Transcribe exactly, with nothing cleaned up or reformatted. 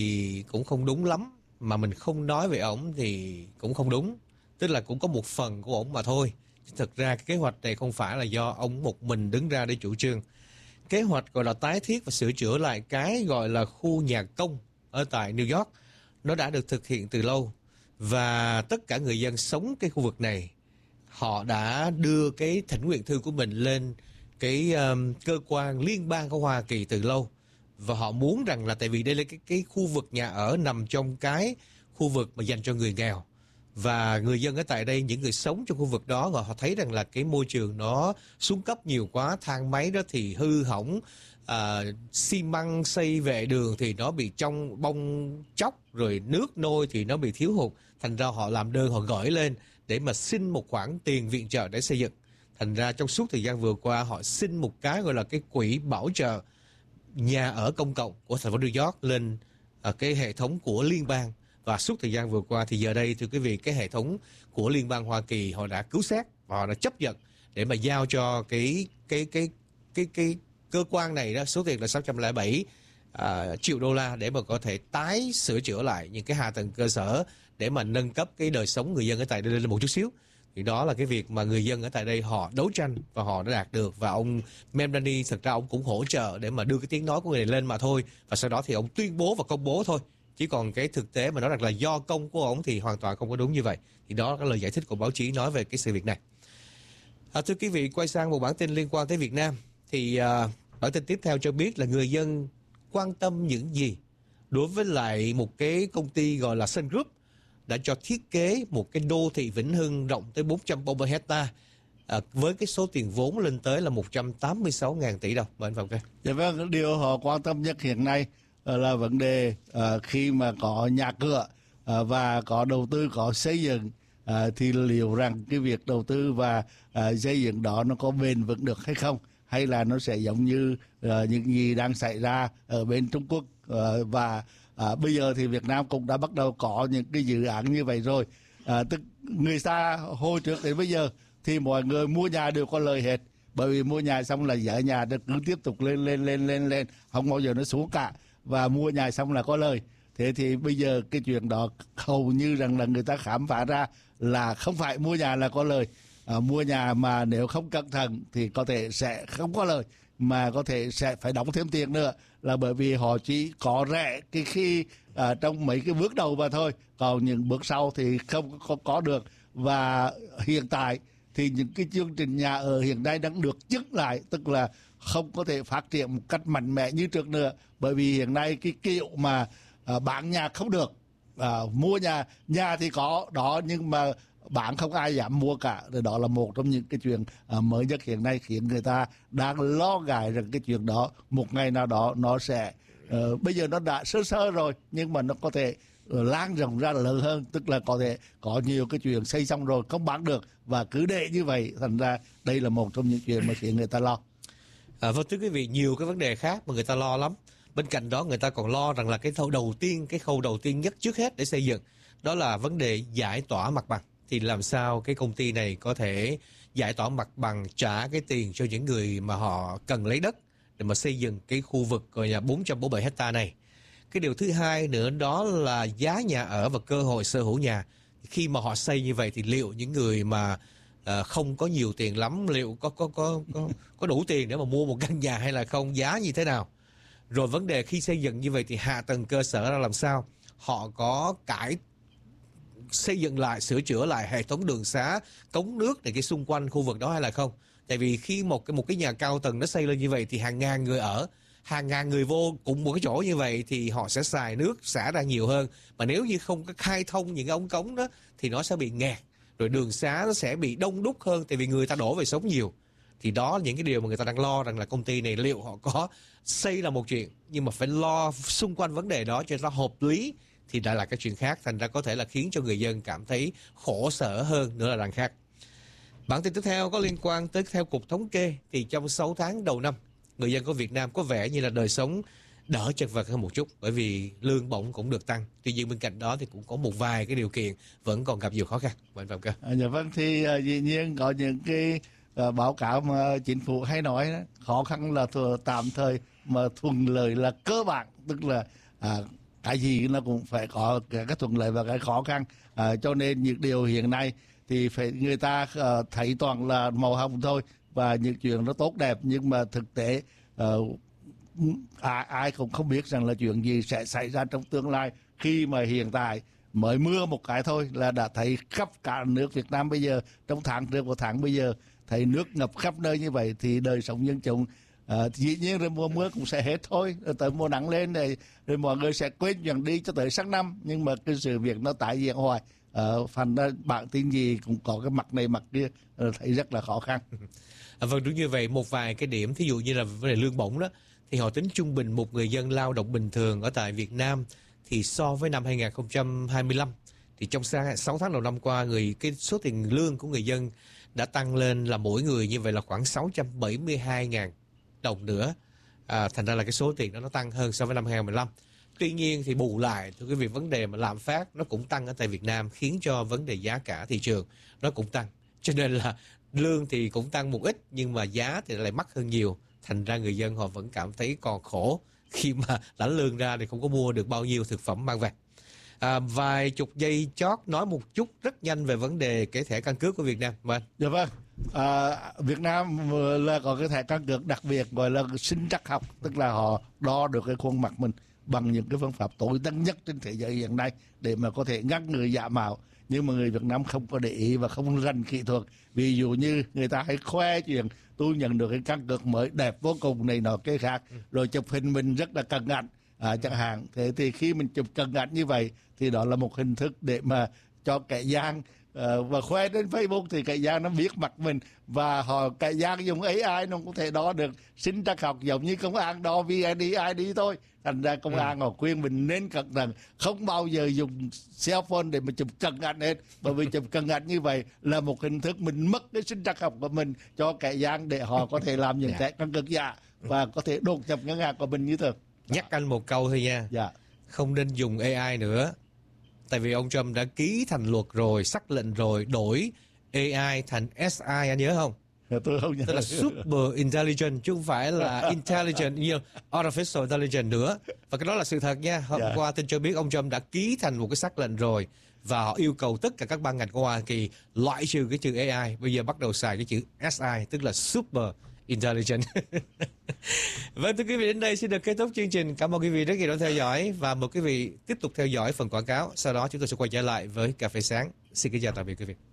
thì cũng không đúng lắm, mà mình không nói về ổng thì cũng không đúng. Tức là cũng có một phần của ổng mà thôi. Thực ra cái kế hoạch này không phải là do ông một mình đứng ra để chủ trương. Kế hoạch gọi là tái thiết và sửa chữa lại cái gọi là khu nhà công ở tại New York, nó đã được thực hiện từ lâu. Và tất cả người dân sống cái khu vực này, họ đã đưa cái thỉnh nguyện thư của mình lên cái um, cơ quan liên bang của Hoa Kỳ từ lâu. Và họ muốn rằng là tại vì đây là cái, cái khu vực nhà ở nằm trong cái khu vực mà dành cho người nghèo. Và người dân ở tại đây, những người sống trong khu vực đó, họ thấy rằng là cái môi trường nó xuống cấp nhiều quá, thang máy đó thì hư hỏng, à, xi măng xây vệ đường thì nó bị trong bong chóc, rồi nước nôi thì nó bị thiếu hụt. Thành ra họ làm đơn, họ gửi lên để mà xin một khoản tiền viện trợ để xây dựng. Thành ra trong suốt thời gian vừa qua, họ xin một cái gọi là cái quỹ bảo trợ nhà ở công cộng của thành phố New York lên à, cái hệ thống của liên bang. Và suốt thời gian vừa qua thì giờ đây, thưa quý vị, cái hệ thống của liên bang Hoa Kỳ họ đã cứu xét và họ đã chấp nhận để mà giao cho cái cái cái cái cái cơ quan này đó số tiền là sáu trăm lẻ bảy à, triệu đô la để mà có thể tái sửa chữa lại những cái hạ tầng cơ sở để mà nâng cấp cái đời sống người dân ở tại đây lên một chút xíu. Thì đó là cái việc mà người dân ở tại đây họ đấu tranh và họ đã đạt được. Và ông Mamdani thực ra ông cũng hỗ trợ để mà đưa cái tiếng nói của người này lên mà thôi. Và sau đó thì ông tuyên bố và công bố thôi. Chỉ còn cái thực tế mà nói rằng là do công của ông thì hoàn toàn không có đúng như vậy. Thì đó là cái lời giải thích của báo chí nói về cái sự việc này. À, thưa quý vị, quay sang một bản tin liên quan tới Việt Nam. Thì à, bản tin tiếp theo cho biết là người dân quan tâm những gì đối với lại một cái công ty gọi là Sun Group đã cho thiết kế một cái đô thị Vĩnh Hưng rộng tới bốn trăm bốn mươi hecta à, với cái số tiền vốn lên tới là một trăm tám mươi sáu nghìn tỷ đồng. Mời anh Phạm Kê. Dạ vâng, điều họ quan tâm nhất hiện nay là vấn đề uh, khi mà có nhà cửa uh, và có đầu tư, có xây dựng uh, thì liệu rằng cái việc đầu tư và uh, xây dựng đó nó có bền vững được hay không, hay là nó sẽ giống như uh, những gì đang xảy ra ở bên Trung Quốc. uh, và uh, bây giờ thì Việt Nam cũng đã bắt đầu có những cái dự án như vậy rồi. uh, tức người ta hồi trước đến bây giờ thì mọi người mua nhà đều có lời hết, bởi vì mua nhà xong là giá nhà nó cứ tiếp tục lên lên lên lên lên không bao giờ nó xuống cả, và mua nhà xong là có lời. Thế thì bây giờ cái chuyện đó hầu như rằng là người ta khám phá ra là không phải mua nhà là có lời. à, mua nhà mà nếu không cẩn thận thì có thể sẽ không có lời, mà có thể sẽ phải đóng thêm tiền nữa, là bởi vì họ chỉ có rẻ cái khi à, trong mấy cái bước đầu mà thôi, còn những bước sau thì không có, có được. Và hiện tại thì những cái chương trình nhà ở hiện nay đang được dừng lại, tức là không có thể phát triển một cách mạnh mẽ như trước nữa, bởi vì hiện nay cái kiểu mà à, bán nhà không được, à, mua nhà nhà thì có đó nhưng mà bán không ai dám mua cả. Đó là một trong những cái chuyện à, mới nhất hiện nay khiến người ta đang lo ngại rằng cái chuyện đó một ngày nào đó nó sẽ uh, bây giờ nó đã sơ sơ rồi nhưng mà nó có thể lan rộng ra lớn hơn, tức là có thể có nhiều cái chuyện xây xong rồi không bán được và cứ để như vậy. Thành ra đây là một trong những chuyện mà khiến người ta lo. À, vâng, thưa quý vị, nhiều cái vấn đề khác mà người ta lo lắm. Bên cạnh đó người ta còn lo rằng là cái khâu đầu tiên, cái khâu đầu tiên nhất trước hết để xây dựng, đó là vấn đề giải tỏa mặt bằng. Thì làm sao cái công ty này có thể giải tỏa mặt bằng, trả cái tiền cho những người mà họ cần lấy đất để mà xây dựng cái khu vực gọi là bốn trăm bốn mươi bảy hecta này. Cái điều thứ hai nữa đó là giá nhà ở và cơ hội sở hữu nhà. Khi mà họ xây như vậy thì liệu những người mà uh, không có nhiều tiền lắm, liệu có có có có có đủ tiền để mà mua một căn nhà hay là không, giá như thế nào? Rồi vấn đề khi xây dựng như vậy thì hạ tầng cơ sở ra làm sao? Họ có cải xây dựng lại, sửa chữa lại hệ thống đường xá, cống nước này cái xung quanh khu vực đó hay là không? Tại vì khi một cái một cái nhà cao tầng nó xây lên như vậy thì hàng ngàn người ở, hàng ngàn người vô cùng một cái chỗ như vậy thì họ sẽ xài nước xả ra nhiều hơn. Mà nếu như không có khai thông những cái ống cống đó thì nó sẽ bị nghẹt, rồi đường xá nó sẽ bị đông đúc hơn, tại vì người ta đổ về sống nhiều. Thì đó là những cái điều mà người ta đang lo, rằng là công ty này liệu họ có xây là một chuyện, nhưng mà phải lo xung quanh vấn đề đó cho nó hợp lý thì lại là cái chuyện khác. Thành ra có thể là khiến cho người dân cảm thấy khổ sở hơn nữa là đằng khác. Bản tin tiếp theo có liên quan tới theo Cục Thống kê thì trong sáu tháng đầu năm, người dân của Việt Nam có vẻ như là đời sống đỡ chật vật hơn một chút, bởi vì lương bổng cũng được tăng. Tuy nhiên bên cạnh đó thì cũng có một vài cái điều kiện vẫn còn gặp nhiều khó khăn. Bạn Phạm Cơ. À, dạ vâng, thì uh, dĩ nhiên có những cái uh, báo cáo mà chính phủ hay nói đó, khó khăn là thừa, tạm thời mà thuận lợi là cơ bản, tức là uh, cái gì nó cũng phải có cái, cái thuận lợi và cái khó khăn. À, cho nên những điều hiện nay thì phải người ta uh, thấy toàn là màu hồng thôi và những chuyện nó tốt đẹp, nhưng mà thực tế uh, ai, ai cũng không biết rằng là chuyện gì sẽ xảy ra trong tương lai, khi mà hiện tại mới mưa một cái thôi là đã thấy khắp cả nước Việt Nam bây giờ, trong tháng trước và tháng bây giờ thấy nước ngập khắp nơi như vậy thì đời sống dân chúng à, dĩ nhiên rồi mùa mưa cũng sẽ hết thôi, rồi tới mùa nắng lên này rồi mọi người sẽ quên chuyện đi cho tới sang năm, nhưng mà cái sự việc nó tái diễn hoài. À, phần ra bản tin gì cũng có cái mặt này mặt kia, thấy rất là khó khăn. À, vâng, đúng như vậy. Một vài cái điểm, thí dụ như là vấn đề lương bổng đó, thì họ tính trung bình một người dân lao động bình thường ở tại Việt Nam thì so với năm hai không hai lăm thì trong sáu tháng đầu năm qua, người cái số tiền lương của người dân đã tăng lên là mỗi người như vậy là khoảng sáu trăm bảy mươi hai nghìn đồng nữa. À, thành ra là cái số tiền đó nó tăng hơn so với năm hai không một lăm. Tuy nhiên thì bù lại thì cái việc vấn đề mà lạm phát nó cũng tăng ở tại Việt Nam, khiến cho vấn đề giá cả thị trường nó cũng tăng. Cho nên là lương thì cũng tăng một ít nhưng mà giá thì lại mắc hơn nhiều. Thành ra người dân họ vẫn cảm thấy còn khổ khi mà lãnh lương ra thì không có mua được bao nhiêu thực phẩm mang về. À, vài chục giây chót nói một chút rất nhanh về vấn đề cái thẻ căn cước của Việt Nam. Vâng. Dạ vâng. À, Việt Nam là có cái thẻ căn cước đặc biệt gọi là sinh trắc học, tức là họ đo được cái khuôn mặt mình bằng những cái phương pháp tối tân nhất trên thế giới hiện nay để mà có thể ngăn người giả mạo. Nhưng mà người Việt Nam không có để ý và không rành kỹ thuật. Ví dụ như người ta hay khoe chuyện tôi nhận được cái căn cước mới đẹp vô cùng này nọ cái khác, rồi chụp hình mình rất là cận cảnh à, chẳng hạn. Thế thì khi mình chụp cận cảnh như vậy thì đó là một hình thức để mà cho kẻ gian uh, và khoe trên Facebook, thì kẻ gian nó biết mặt mình và họ kẻ gian dùng a i nó cũng thể đo được sinh trắc học giống như công an đo vê en i đê thôi. Thành ra công an họ khuyên mình nên cẩn thận, không bao giờ dùng cell phone để mà chụp cận cảnh hết, bởi vì chụp cận cảnh như vậy là một hình thức mình mất cái sinh trắc học của mình cho kẻ gian để họ có thể làm những thẻ căn cước giả và có thể đột nhập ngân hàng của mình như thường. Nhắc anh một câu thôi nha. Dạ. Không nên dùng a i nữa. Tại vì ông Trump đã ký thành luật rồi, sắc lệnh rồi, đổi a i thành ét i, anh nhớ không? Tôi không nhớ. Tức là super intelligent chứ không phải là intelligent như artificial intelligence nữa. Và cái đó là sự thật nha. Hôm yeah. qua tin cho biết ông Trump đã ký thành một cái sắc lệnh rồi và họ yêu cầu tất cả các ban ngành của Hoa Kỳ loại trừ cái chữ a i, bây giờ bắt đầu xài cái chữ ét i, tức là super intelligent. Vâng, thưa quý vị, đến đây xin được kết thúc chương trình. Cảm ơn quý vị rất nhiều đã theo dõi và mời quý vị tiếp tục theo dõi phần quảng cáo. Sau đó chúng tôi sẽ quay trở lại với Cà phê sáng. Xin kính chào tạm biệt quý vị.